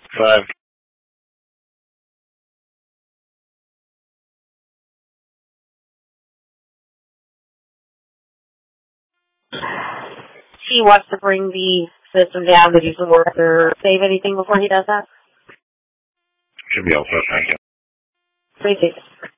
5. He wants to bring the system down. Did you work or save anything before he does that? Should be all set, thank you. 3-6.